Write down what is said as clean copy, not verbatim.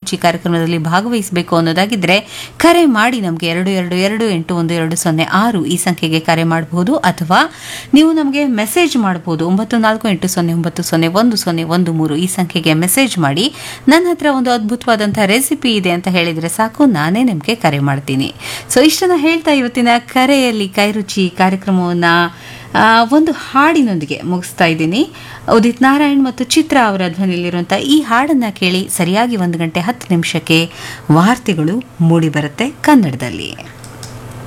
ರುಚಿ ಕಾರ್ಯಕ್ರಮದಲ್ಲಿ ಭಾಗವಹಿಸಬೇಕು ಅನ್ನೋದಾಗಿದ್ರೆ ಕರೆ ಮಾಡಿ ನಮಗೆ 22281206 ಈ ಸಂಖ್ಯೆಗೆ ಕರೆ ಮಾಡಬಹುದು ಅಥವಾ ನೀವು ನಮಗೆ ಮೆಸೇಜ್ ಮಾಡಬಹುದು 9480901013 ಈ ಸಂಖ್ಯೆಗೆ ಮೆಸೇಜ್ ಮಾಡಿ ನನ್ನ ಹತ್ರ ಒಂದು ಅದ್ಭುತವಾದಂತಹ ರೆಸಿಪಿ ಇದೆ ಅಂತ ಹೇಳಿದ್ರೆ ಸಾಕು, ನಾನೇ ನಿಮಗೆ ಕರೆ ಮಾಡ್ತೀನಿ. ಸೊ ಇಷ್ಟನ್ನ ಹೇಳ್ತಾ ಇವತ್ತಿನ ಕರೆಯಲ್ಲಿ ಕೈರುಚಿ ಕಾರ್ಯಕ್ರಮವನ್ನ ಒಂದು ಹಾಡಿನೊಂದಿಗೆ ಮುಗಿಸ್ತಾ ಇದ್ದೀನಿ. ಉದಿತ್ ನಾರಾಯಣ್ ಮತ್ತು ಚಿತ್ರ ಅವರ ಧ್ವನಿಯಲ್ಲಿರುವಂತಹ ಈ ಹಾಡನ್ನ ಕೇಳಿ. ಸರಿಯಾಗಿ 1 ಗಂಟೆ 10 ನಿಮಿಷಕ್ಕೆ ವಾರ್ತೆಗಳು ಮೂಡಿ ಬರುತ್ತೆ ಕನ್ನಡದಲ್ಲಿ.